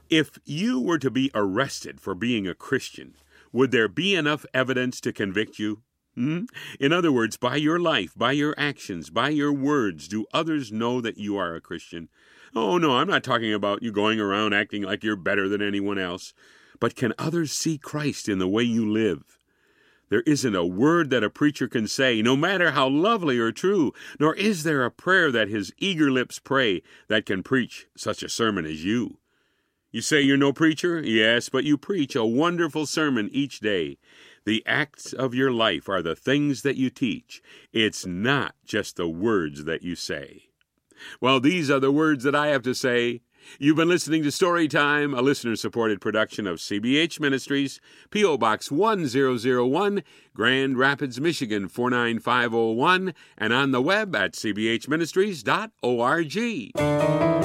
If you were to be arrested for being a Christian, would there be enough evidence to convict you? In other words, by your life, by your actions, by your words, do others know that you are a Christian? Oh, no, I'm not talking about you going around acting like you're better than anyone else. But can others see Christ in the way you live? There isn't a word that a preacher can say, no matter how lovely or true, nor is there a prayer that his eager lips pray that can preach such a sermon as you. You say you're no preacher? Yes, but you preach a wonderful sermon each day. The acts of your life are the things that you teach. It's not just the words that you say. Well, these are the words that I have to say. You've been listening to Storytime, a listener-supported production of CBH Ministries, P.O. Box 1001, Grand Rapids, Michigan 49501, and on the web at cbhministries.org.